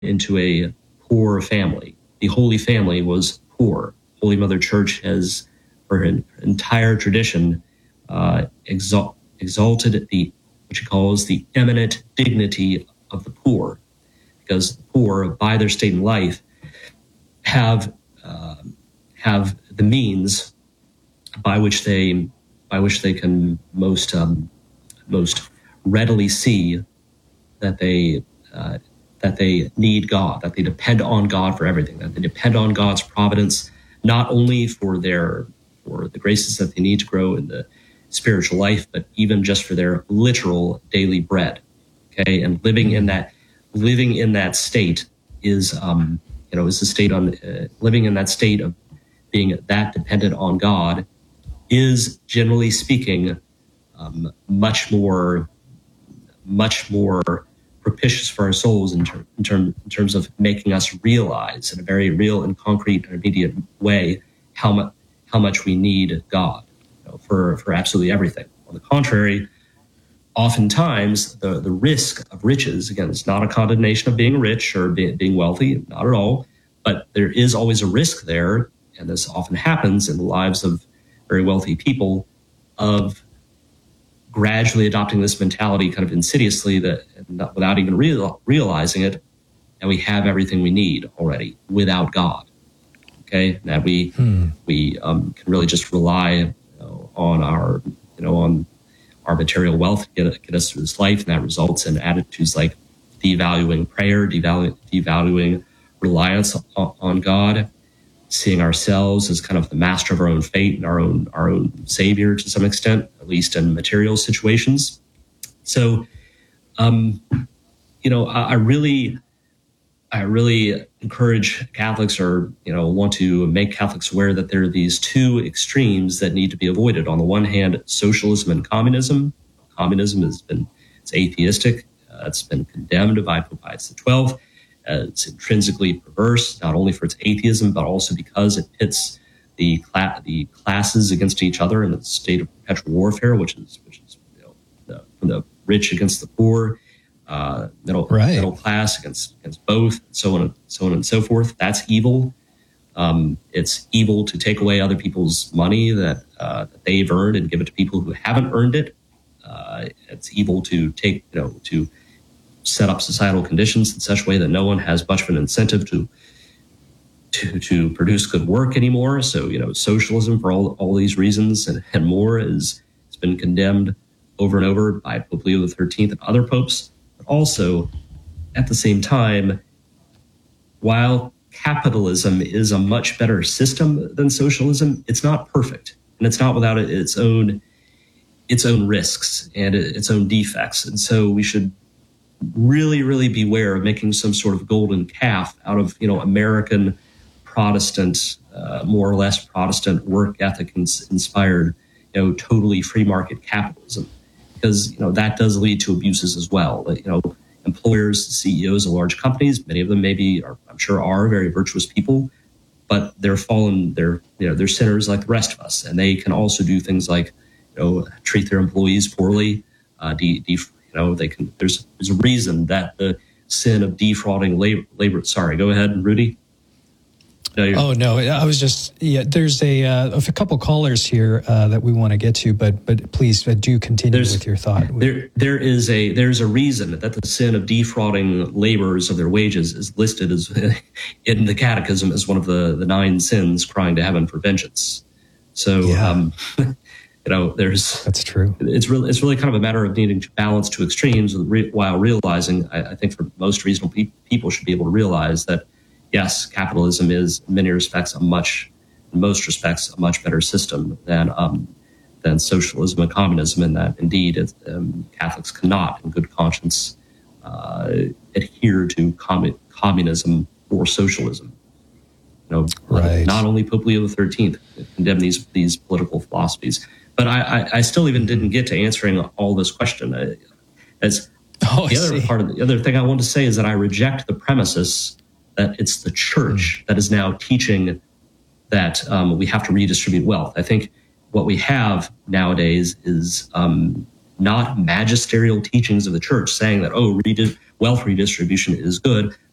into a poor family. The Holy Family was poor. Holy Mother Church has, for her entire tradition, exalted what she calls the eminent dignity of the poor, because the poor, by their state in life, have the means by which they can most readily see that they need God, that they depend on God for everything, that they depend on God's providence, not only for the graces that they need to grow in the spiritual life, but even just for their literal daily bread. Okay, and living in that state is is a state on living in that state of being that dependent on God is, generally speaking, much more propitious for our souls in terms of making us realize in a very real and concrete and immediate way how much we need God, for absolutely everything. On the contrary, oftentimes the risk of riches, again, it's not a condemnation of being rich or being wealthy, not at all, but there is always a risk there, and this often happens in the lives of very wealthy people, of gradually adopting this mentality kind of insidiously, that without even realizing it, that we have everything we need already without God. Okay, that we can really just rely on our material wealth to get us through this life, and that results in attitudes like devaluing prayer, devaluing reliance on God, seeing ourselves as kind of the master of our own fate and our own savior to some extent, at least in material situations. So, I really encourage Catholics, or want to make Catholics aware that there are these two extremes that need to be avoided. On the one hand, socialism and communism. Communism it's atheistic. It's been condemned by Pope Pius XII. It's intrinsically perverse, not only for its atheism, but also because it pits the classes against each other in a state of perpetual warfare, which is from the rich against the poor, middle class against both, so on and so forth. That's evil. It's evil to take away other people's money that they've earned and give it to people who haven't earned it. It's evil to to set up societal conditions in such a way that no one has much of an incentive to produce good work anymore. So, socialism, for all these reasons and more, it's been condemned over and over by Pope Leo XIII and other popes. But also, at the same time, while capitalism is a much better system than socialism, it's not perfect, and it's not without its own risks and its own defects. And so we should really, really beware of making some sort of golden calf out of, American Protestant, more or less Protestant work ethic inspired, totally free market capitalism, because, that does lead to abuses as well. Employers, CEOs of large companies, many of them I'm sure are very virtuous people, but they're they're sinners like the rest of us. And they can also do things like, treat their employees poorly, there's a reason that the sin of defrauding labor. Sorry, go ahead, Rudy. No, I was just, there's a couple callers here that we want to get to, but please do continue with your thought. There's a reason that the sin of defrauding laborers of their wages is listed as in the Catechism as one of the 9 sins crying to heaven for vengeance. So, that's true. It's really kind of a matter of needing to balance two extremes while realizing, I think for most reasonable people should be able to realize that, yes, capitalism is in many respects in most respects a much better system than socialism and communism, and that indeed Catholics cannot in good conscience adhere to communism or socialism. Not only Pope Leo XIII condemned these political philosophies, but I still even didn't get to answering all this question. The other thing I want to say is that I reject the premises that it's the church that is now teaching that we have to redistribute wealth. I think what we have nowadays is not magisterial teachings of the church saying that, wealth redistribution is good,